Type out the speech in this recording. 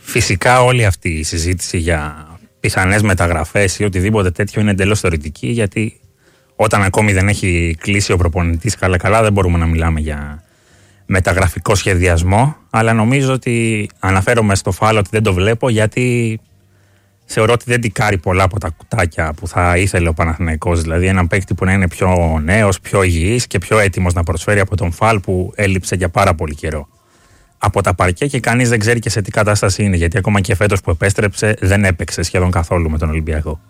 Φυσικά όλη αυτή η συζήτηση για πιθανές μεταγραφές ή οτιδήποτε τέτοιο είναι εντελώς θεωρητική, γιατί όταν ακόμη δεν έχει κλείσει ο προπονητής καλά δεν μπορούμε να μιλάμε για μεταγραφικό σχεδιασμό, αλλά νομίζω ότι αναφέρομαι στο Φάλ ότι δεν το βλέπω, γιατί θεωρώ ότι δεν τικάρει πολλά από τα κουτάκια που θα ήθελε ο Παναθηναϊκός, δηλαδή έναν παίκτη που να είναι πιο νέος, πιο υγιής και πιο έτοιμος να προσφέρει από τον Φάλ που έλειψε για πάρα πολύ καιρό από τα παρκέ και κανείς δεν ξέρει και σε τι κατάσταση είναι, γιατί ακόμα και φέτος που επέστρεψε δεν έπαιξε σχεδόν καθόλου με τον Ολυμπιακό.